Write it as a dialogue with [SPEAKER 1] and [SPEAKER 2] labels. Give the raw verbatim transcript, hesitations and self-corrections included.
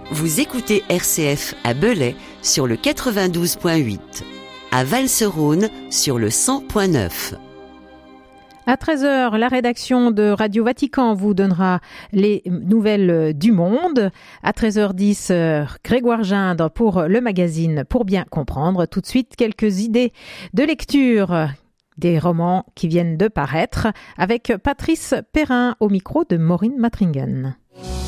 [SPEAKER 1] Vous écoutez R C F à Belay sur le quatre-vingt-douze point huit, à Valserone sur le cent point neuf.
[SPEAKER 2] À treize heures, la rédaction de Radio Vatican vous donnera les nouvelles du monde. À treize heures dix, Grégoire Gindre pour le magazine Pour bien comprendre. Tout de suite, quelques idées de lecture des romans qui viennent de paraître avec Patrice Perrin au micro de Maureen Matringen.